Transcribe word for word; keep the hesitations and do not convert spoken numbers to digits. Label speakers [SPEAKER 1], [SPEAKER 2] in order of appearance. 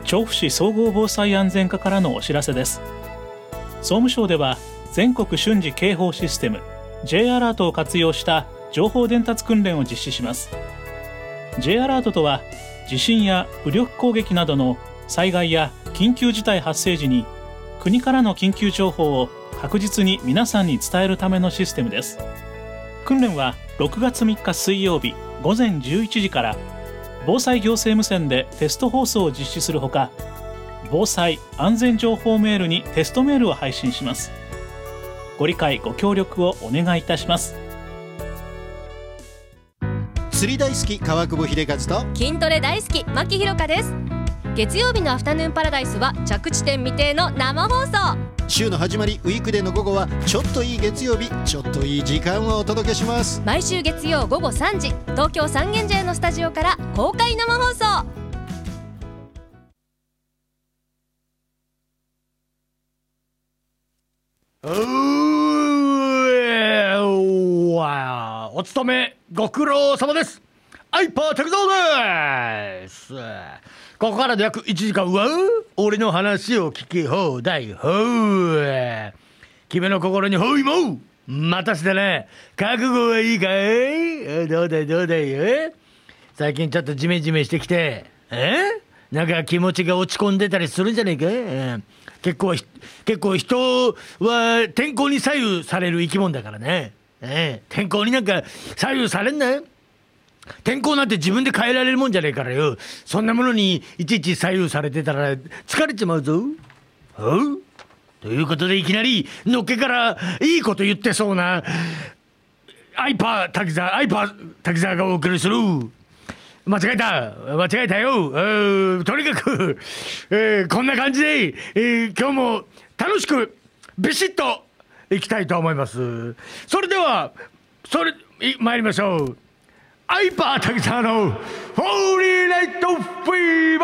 [SPEAKER 1] 調布市総合防災安全課からのお知らせです。総務省では全国瞬時警報システム J アラートを活用した情報伝達訓練を実施します。 J アラートとは、地震や武力攻撃などの災害や緊急事態発生時に国からの緊急情報を確実に皆さんに伝えるためのシステムです。訓練はろくがつみっか水曜日ごぜんじゅういちじから防災行政無線でテスト放送を実施するほか、防災安全情報メールにテストメールを配信します。ご理解ご協力をお願いいたします。
[SPEAKER 2] 釣り大好き川久保秀和と
[SPEAKER 3] 筋トレ大好き牧ひろかです。月曜日のアフタヌーンパラダイスは着地点未定の生放送。
[SPEAKER 2] 週の始まりウィークデーの午後はちょっといい月曜日、ちょっといい時間をお届けします。
[SPEAKER 3] 毎週月曜午後さんじ、東京三軒茶屋のスタジオから公開生放送。
[SPEAKER 4] お勤めご苦労様です。アイパー竹蔵です。ここからで約いちじかんは俺の話を聞き放題。ほう、君の心にほいも待たせてね。覚悟はいいかい？どうだいどうだい。え最近ちょっとジメジメしてきて、えなんか気持ちが落ち込んでたりするんじゃねえか。え結構結構人は天候に左右される生き物だからね。え天候になんか左右されんなよ。天候なんて自分で変えられるもんじゃねえからよ。そんなものにいちいち左右されてたら疲れちまうぞ。おうということで、いきなりのっけからいいこと言ってそうなアイパー滝沢アイパー滝沢がお送りする。間違えた間違えたよ。とにかく、えー、こんな感じで、えー、今日も楽しくビシッといきたいと思います。それではそれ参りましょう。アイパー滝沢のホーリーナイトフィーバー。